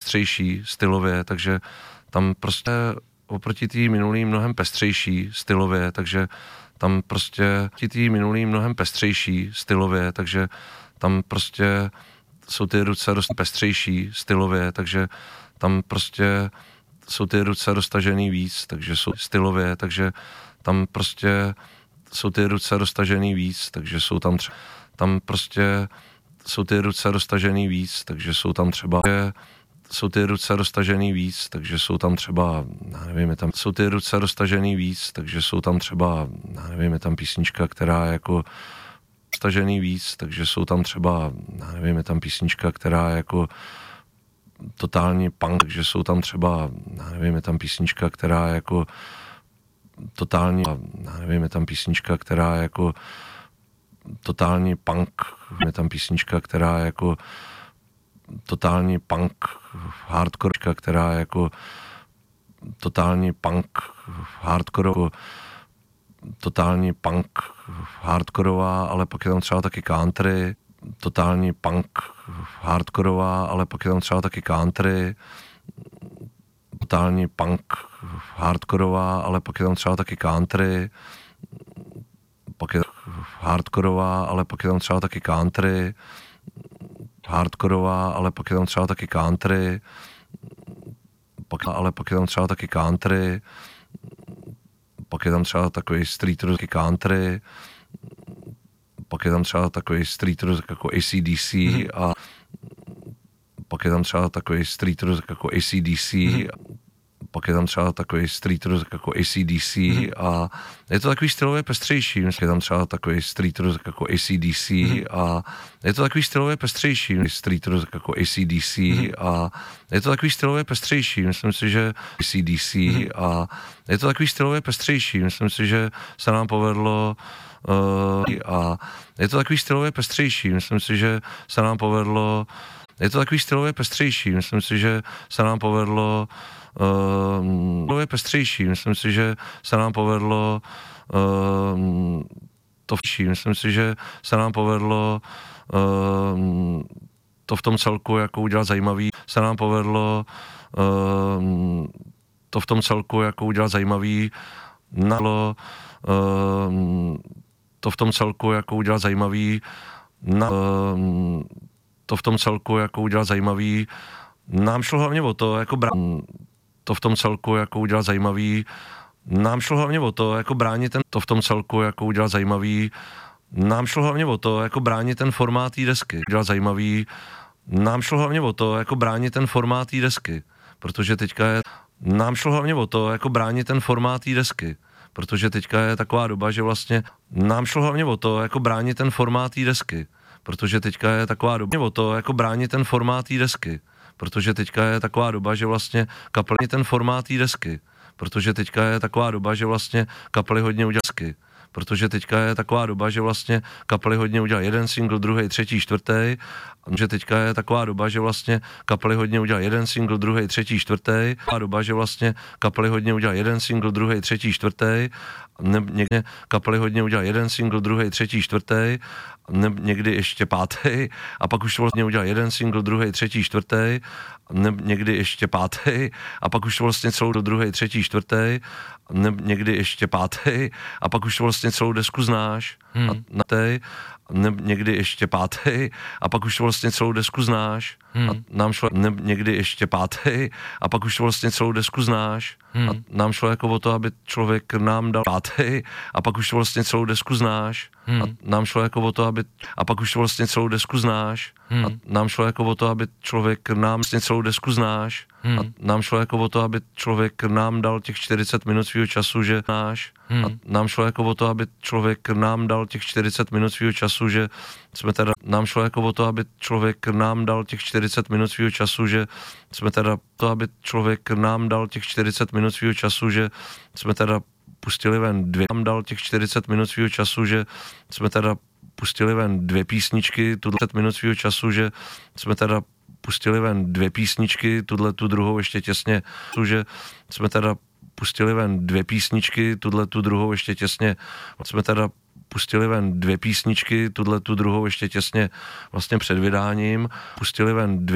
pestřejší stylově, takže tam prostě oproti té minulý mnohem pestřejší stylově, takže tam prostě ty minulý mnohem pestřejší stylově, takže tam prostě jsou ty ruce dost pestřejší stylově, takže tam prostě jsou ty ruce roztažený víc, takže jsou stylově, takže tam prostě jsou ty ruce roztažený víc, takže jsou tam prostě jsou ty ruce roztažený víc, takže jsou tam třeba jsou ty ruce roztažený víc, takže jsou tam třeba, já nevím, jsou ty ruce roztažený víc, takže jsou tam třeba, já nevím, je tam písnička, která je jako roztažený víc, takže jsou tam třeba, já nevím, je tam písnička, která je jako totální punk, takže jsou tam třeba, já nevím, je tam písnička, která je jako totální, já nevím, je tam písnička, která je jako totální punk, je tam písnička, která je jako totální punk, hardcore, která je jako totální punk, hardcore, totální punk, hardkorová, ale pak je tam třeba taky country, totální punk, hardkorová, ale pak je tam třeba taky country, totální punk, hardkorová, ale pak je tam třeba taky country, pak je hardkorová, ale pak je tam třeba taky country, hardkorová, ale pak je tam třeba taky country, ale pak je tam třeba taky country, pak je tam třeba takový street rock country, pak je tam třeba takový street rock jako AC/DC a pak je tam třeba takový street rock jako AC/DC, pak je tam třeba takový street rock jako AC/DC a je to takový stylově pestřejší, je tam třeba takový street rock jako AC/DC a je to takový stylově pestřejší, street rock jako AC/DC a je to takový stylově pestřejší, myslím si, že AC/DC a je to takový stylově pestřejší, myslím si, že se nám povedlo a je to takový stylově pestřejší, myslím si, že se nám povedlo, je to takový stylově pestřejší, myslím si, že se nám povedlo je pestřejší, myslím si, že se nám povedlo to myslím si, že se nám povedlo to v tom celku jako udělat zajímavý, se nám povedlo to v tom celku jako udělat zajímavý, to v tom celku jako udělat zajímavý, to v tom celku jako udělat zajímavý, nám šlo hlavně o to, jako to v tom celku jako udělat zajímavý, nám šlo hlavně o to, jako bránit to v tom celku jako udělat zajímavý, nám šlo hlavně o to, jako bránit ten formát té desky, udělat zajímavý, nám šlo hlavně o to, jako bránit ten formát té desky, protože teďka je, nám šlo hlavně o to, jako bránit ten formát té desky, protože teďka je taková doba, že vlastně nám šlo hlavně o to, jako bránit ten formát té desky, protože teďka je taková doba, o to, jako bránit ten formát té desky, protože teďka je taková doba, že vlastně kapely ten formát té desky, protože teďka je taková doba, že vlastně kapely hodně udělají, protože teďka je taková doba, že vlastně kapely hodně udělají jeden single, druhý, třetí, čtvrtý, že teďka je taková doba, že vlastně kapely hodně udělají jeden single, druhý, třetí, čtvrtý, a doba, že vlastně kapely hodně udělají jeden single, druhý, třetí, čtvrtý, někde kapely hodně udělají jeden single, druhý, třetí, čtvrtý, někdy ještě pátý, a pak už to vlastně udělal jeden single, druhý, třetí, čtvrtý, někdy ještě pátý, a pak už to vlastně celou do druhý, třetí, čtvrtý, někdy ještě pátý, a pak už to vlastně celou desku znáš, na tej, někdy ještě pátý, a pak už to vlastně celou desku znáš, a nám šlo někdy ještě pátý, a pak už to vlastně celou desku znáš, a nám šlo jako o to, aby člověk nám dal pátý, a pak už to vlastně celou desku znáš, a nám šlo jako o to, aby, a pak už to vlastně celou desku znáš, a nám šlo jako o to, aby člověk nám vlastně celou desku znáš, a nám šlo jako o to, aby člověk nám dal těch 40 minut svýho času, že znáš, a nám šlo jako o to, aby člověk nám dal těch 40 minut svýho času, že jsme teda, nám šlo jako o to, aby člověk nám dal těch 40 minut svýho času, že jsme teda, to, aby člověk nám dal těch 40 minut svýho času, že jsme teda pustili ven dvě, nám dal těch 40 minut svýho času, že jsme teda pustili ven dvě písničky, tu 20 minut svýho času, že jsme teda pustili ven dvě písničky, tu druhou ještě těsně, že jsme teda pustili ven dvě písničky, tu druhou ještě těsně, jsme teda pustili ven dvě písničky, tu druhou ještě těsně vlastně před vydáním, pustili ven dvě